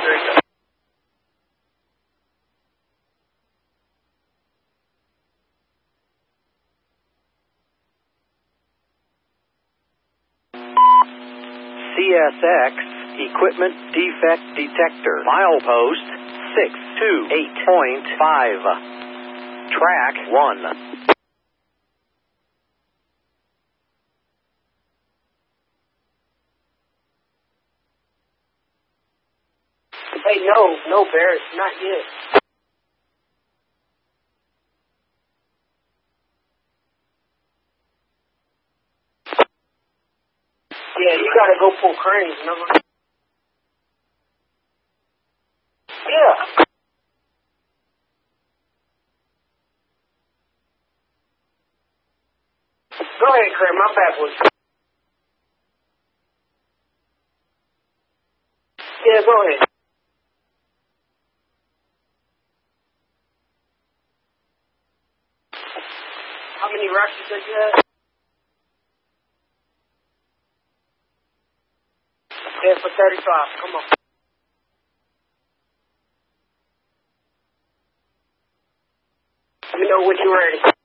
CSX Equipment Defect Detector. Milepost 628.5. Track 1. Hey, no, Barrett, not yet. Yeah, you gotta go pull cranes, remember? Yeah. Go ahead, Craig, my bad was. Yeah, go ahead. How many racks you said you had? Yeah, for 35, come on. Let me know when you're ready.